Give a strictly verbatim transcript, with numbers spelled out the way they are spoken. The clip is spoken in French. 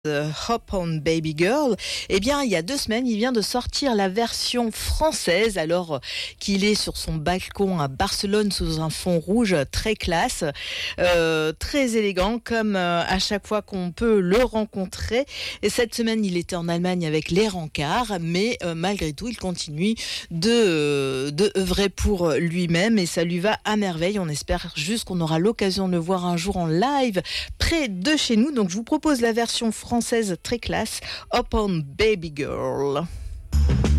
The Hop on Baby Girl, eh bien, il y a deux semaines, il vient de sortir la version française, alors qu'il est sur son balcon à Barcelone sous un fond rouge très classe, euh, très élégant, comme euh, à chaque fois qu'on peut le rencontrer. Et cette semaine, il était en Allemagne avec les Rencarts, mais euh, malgré tout, il continue de, euh, de œuvrer pour lui-même et ça lui va à merveille. On espère juste qu'on aura l'occasion de le voir un jour en live près de chez nous. Donc, je vous propose la version française française très classe, Hop on Baby Girl.